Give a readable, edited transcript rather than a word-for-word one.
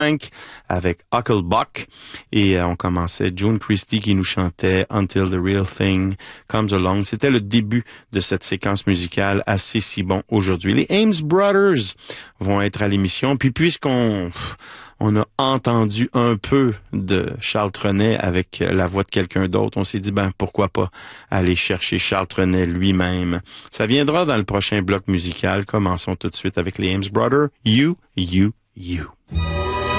avec Hucklebuck et on commençait June Christy qui nous chantait Until the Real Thing Comes Along. C'était le début de cette séquence musicale assez si bon aujourd'hui. Les Ames Brothers vont être à l'émission. Puis puisqu'on a entendu un peu de Charles Trenet avec la voix de quelqu'un d'autre, on s'est dit, pourquoi pas aller chercher Charles Trenet lui-même. Ça viendra dans le prochain bloc musical. Commençons tout de suite avec les Ames Brothers. You, You, You.